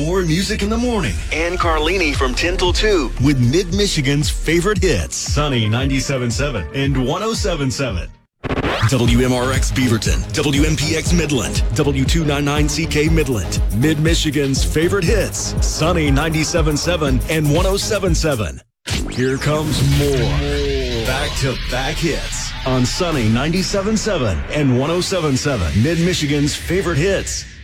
more music in the morning. Ann Carlini from 10 till 2. With Mid-Michigan's favorite hits. Sunny 97.7 and 107.7. WMRX Beaverton, WMPX Midland, W299CK Midland. Mid-Michigan's favorite hits. Sunny 97.7 and 107.7. Here comes more back-to-back hits on Sunny 97.7 and 107.7. Mid-Michigan's favorite hits.